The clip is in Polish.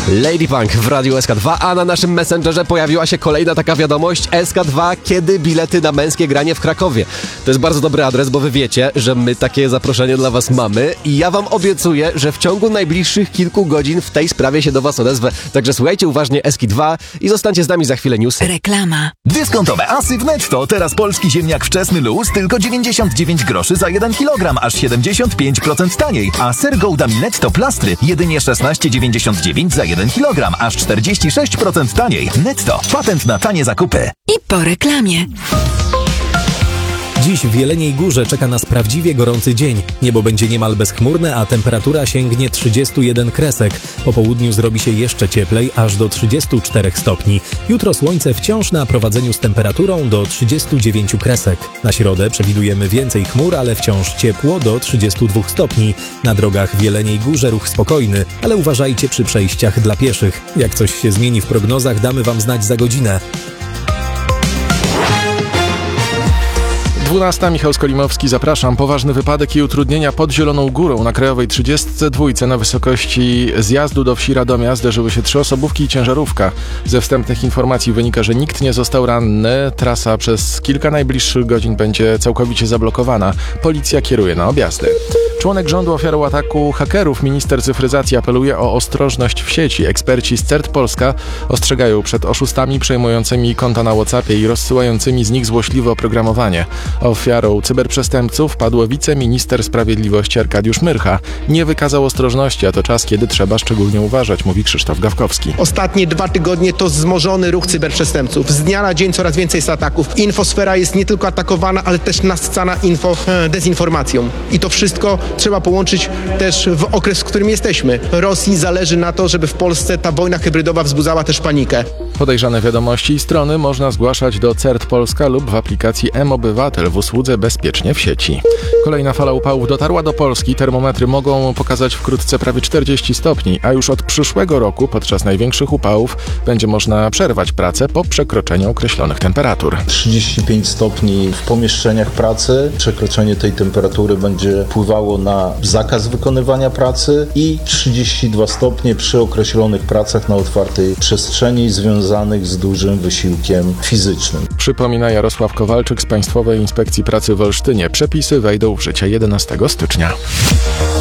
Ladypunk w Radiu SK2, a na naszym Messengerze pojawiła się kolejna taka wiadomość. SK2, kiedy bilety na męskie granie w Krakowie? To jest bardzo dobry adres, bo wy wiecie, że my takie zaproszenie dla was mamy i ja wam obiecuję, że w ciągu najbliższych kilku godzin w tej sprawie się do was odezwę. Także słuchajcie uważnie SK2 i zostańcie z nami za chwilę newsy. Reklama. Dyskontowe asy w Netto. Teraz polski ziemniak wczesny luz tylko 99 groszy za 1 kg, aż 75% taniej. A ser Gouda Netto plastry jedynie 16,99 za 1 kg, aż 46% taniej. Netto. Patent na tanie zakupy. I po reklamie. Dziś w Jeleniej Górze czeka nas prawdziwie gorący dzień. Niebo będzie niemal bezchmurne, a temperatura sięgnie 31 kresek. Po południu zrobi się jeszcze cieplej, aż do 34 stopni. Jutro słońce wciąż na prowadzeniu z temperaturą do 39 kresek. Na środę przewidujemy więcej chmur, ale wciąż ciepło do 32 stopni. Na drogach w Jeleniej Górze ruch spokojny, ale uważajcie przy przejściach dla pieszych. Jak coś się zmieni w prognozach, damy wam znać za godzinę. 12. Michał Skolimowski, zapraszam. Poważny wypadek i utrudnienia pod Zieloną Górą na Krajowej 32 na wysokości zjazdu do wsi Radomia zderzyły się 3 osobówki i ciężarówka. Ze wstępnych informacji wynika, że nikt nie został ranny. Trasa przez kilka najbliższych godzin będzie całkowicie zablokowana. Policja kieruje na objazdy. Członek rządu ofiarą ataku hakerów, minister cyfryzacji apeluje o ostrożność w sieci. Eksperci z CERT Polska ostrzegają przed oszustami przejmującymi konta na WhatsAppie i rozsyłającymi z nich złośliwe oprogramowanie. Ofiarą cyberprzestępców padł wiceminister sprawiedliwości Arkadiusz Myrcha. Nie wykazał ostrożności, a to czas, kiedy trzeba szczególnie uważać, mówi Krzysztof Gawkowski. Ostatnie 2 tygodnie to wzmożony ruch cyberprzestępców. Z dnia na dzień coraz więcej jest ataków. Infosfera jest nie tylko atakowana, ale też nasycana dezinformacją. I to wszystko trzeba połączyć też w okres, w którym jesteśmy. Rosji zależy na to, żeby w Polsce ta wojna hybrydowa wzbudzała też panikę. Podejrzane wiadomości i strony można zgłaszać do CERT Polska lub w aplikacji mObywatel w usłudze Bezpiecznie w sieci. Kolejna fala upałów dotarła do Polski. Termometry mogą pokazać wkrótce prawie 40 stopni, a już od przyszłego roku podczas największych upałów będzie można przerwać pracę po przekroczeniu określonych temperatur. 35 stopni w pomieszczeniach pracy. Przekroczenie tej temperatury będzie wpływało na zakaz wykonywania pracy i 32 stopnie przy określonych pracach na otwartej przestrzeni związanych z dużym wysiłkiem fizycznym. Przypomina Jarosław Kowalczyk z Państwowej Inspekcji Pracy w Olsztynie. Przepisy wejdą w życie 11 stycznia.